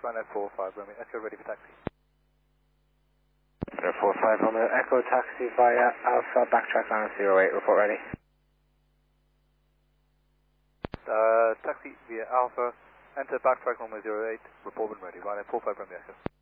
runway 45 Romeo Echo, ready for taxi. 045 Romeo Echo, taxi via Alpha, backtrack line 08, report ready. Taxi via Alpha, enter backtrack Romeo 08, report when ready, runway 45 Romeo Echo.